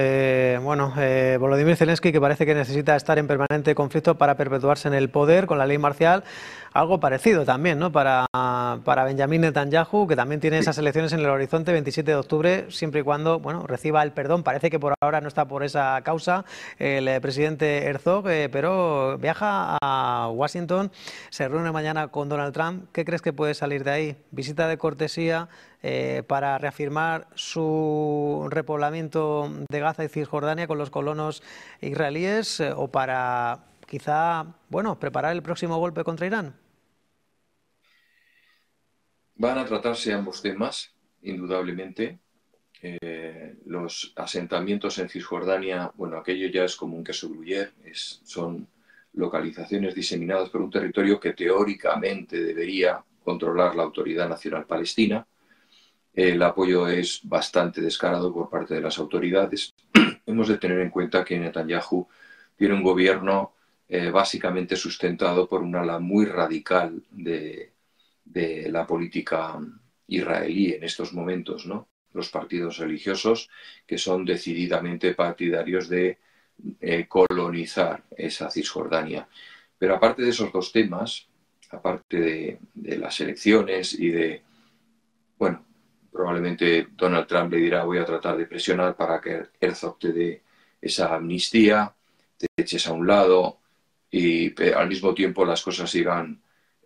Volodymyr Zelensky, que parece que necesita estar en permanente conflicto para perpetuarse en el poder con la ley marcial. Algo parecido también, ¿no? Para Benjamin Netanyahu, que también tiene esas elecciones en el horizonte 27 de octubre, siempre y cuando, bueno, reciba el perdón. Parece que por ahora no está por esa causa el presidente Herzog, pero viaja a Washington, se reúne mañana con Donald Trump. ¿Qué crees que puede salir de ahí? ¿Visita de cortesía para reafirmar su repoblamiento de Gaza y Cisjordania con los colonos israelíes o para quizá, bueno, preparar el próximo golpe contra Irán? Van a tratarse ambos temas, indudablemente. Los asentamientos en Cisjordania, bueno, aquello ya es como un queso gruyere, son localizaciones diseminadas por un territorio que teóricamente debería controlar la Autoridad Nacional Palestina. El apoyo es bastante descarado por parte de las autoridades. Hemos de tener en cuenta que Netanyahu tiene un gobierno básicamente sustentado por un ala muy radical de la política israelí en estos momentos, ¿no? Los partidos religiosos que son decididamente partidarios de colonizar esa Cisjordania. Pero aparte de esos dos temas, aparte de las elecciones y de, bueno, probablemente Donald Trump le dirá voy a tratar de presionar para que Herzog te dé esa amnistía, te eches a un lado y al mismo tiempo las cosas sigan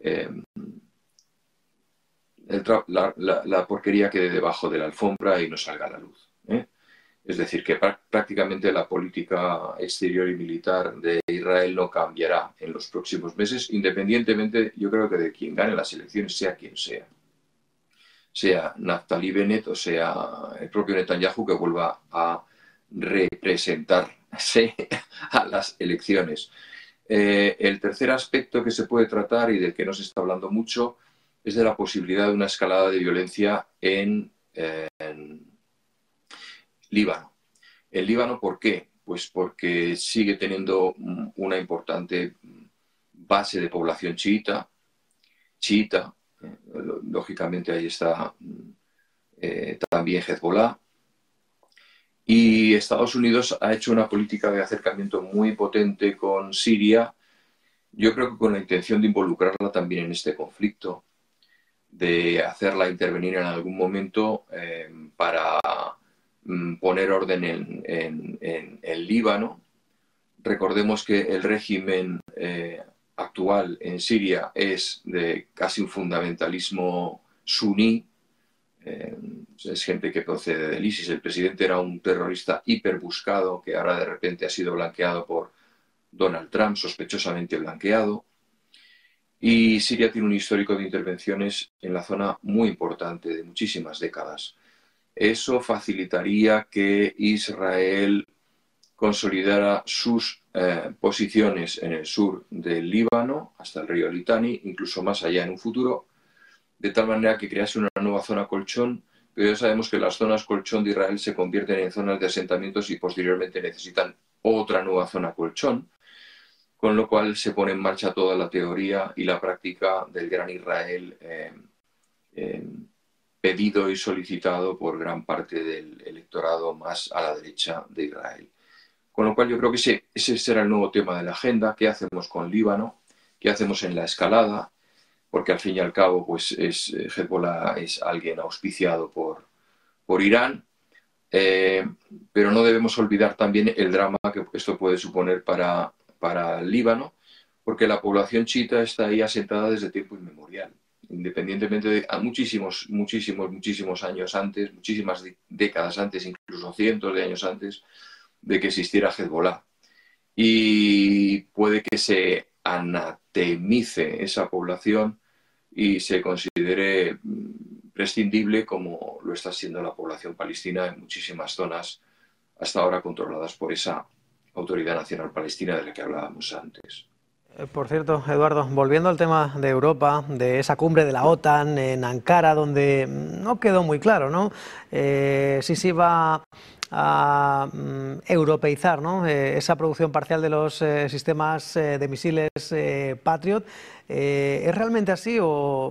la porquería quede debajo de la alfombra y no salga a la luz. Es decir, que prácticamente la política exterior y militar de Israel no cambiará en los próximos meses, independientemente, yo creo que de quien gane las elecciones, sea quien sea. Sea Naftali Bennett o sea el propio Netanyahu que vuelva a representarse a las elecciones. El tercer aspecto que se puede tratar y del que no se está hablando mucho es de la posibilidad de una escalada de violencia en Líbano. ¿En Líbano por qué? Pues porque sigue teniendo una importante base de población chiita. Lógicamente ahí está también Hezbollah. Y Estados Unidos ha hecho una política de acercamiento muy potente con Siria, yo creo que con la intención de involucrarla también en este conflicto, de hacerla intervenir en algún momento para poner orden en el Líbano. Recordemos que el régimen actual en Siria es de casi un fundamentalismo suní. Es gente que procede del ISIS. El presidente era un terrorista hiperbuscado que ahora de repente ha sido blanqueado por Donald Trump, sospechosamente blanqueado. Y Siria tiene un histórico de intervenciones en la zona muy importante, de muchísimas décadas. Eso facilitaría que Israel consolidara sus posiciones en el sur del Líbano, hasta el río Litani, incluso más allá en un futuro, de tal manera que crease una nueva zona colchón, pero ya sabemos que las zonas colchón de Israel se convierten en zonas de asentamientos y posteriormente necesitan otra nueva zona colchón, con lo cual se pone en marcha toda la teoría y la práctica del Gran Israel pedido y solicitado por gran parte del electorado más a la derecha de Israel. Con lo cual yo creo que ese será el nuevo tema de la agenda. ¿Qué hacemos con Líbano? ¿Qué hacemos en la escalada? Porque al fin y al cabo pues Hezbollah es alguien auspiciado por Irán. Pero no debemos olvidar también el drama que esto puede suponer para el Líbano, porque la población chiita está ahí asentada desde tiempo inmemorial, independientemente de muchísimos años antes, muchísimas décadas antes, incluso cientos de años antes de que existiera Hezbollah. Y puede que se anatemice esa población y se considere prescindible como lo está siendo la población palestina en muchísimas zonas hasta ahora controladas por esa Autoridad Nacional Palestina de la que hablábamos antes. Por cierto, Eduardo, volviendo al tema de Europa, de esa cumbre de la OTAN en Ankara, donde no quedó muy claro, ¿no? Si se iba a europeizar, ¿no? Esa producción parcial de los sistemas de misiles Patriot. ¿Es realmente así o